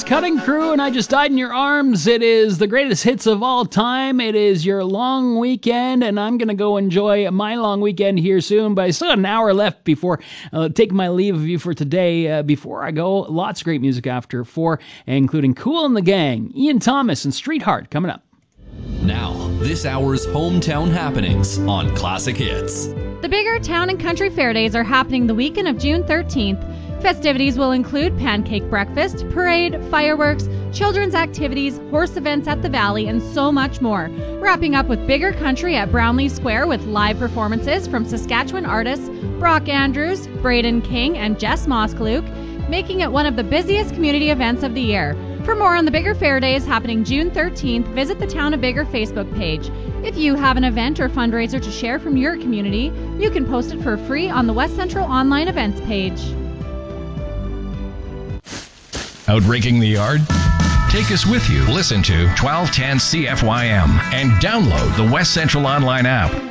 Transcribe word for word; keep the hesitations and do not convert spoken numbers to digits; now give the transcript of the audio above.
Cutting Crew and I Just Died in Your Arms. It is the greatest hits of all time. It is your long weekend, and I'm going to go enjoy my long weekend here soon, but I still got an hour left before uh, taking my leave of you for today. Uh, before I go, lots of great music after four, including Kool and the Gang, Ian Thomas, and Street Heart coming up. Now, this hour's hometown happenings on Classic Hits. The bigger town and country fair days are happening the weekend of June thirteenth. Festivities will include pancake breakfast, parade, fireworks, children's activities, horse events at the Valley, and so much more. Wrapping up with bigger country at Brownlee Square with live performances from Saskatchewan artists Brock Andrews, Braden King, and Jess Moskaluk, making it one of the busiest community events of the year. For more on the Bigger Fair Days happening June thirteenth, visit the Town of Bigger Facebook page. If you have an event or fundraiser to share from your community, you can post it for free on the West Central Online Events page. Out raking the yard? Take us with you. Listen to twelve ten C F Y M and download the West Central Online app.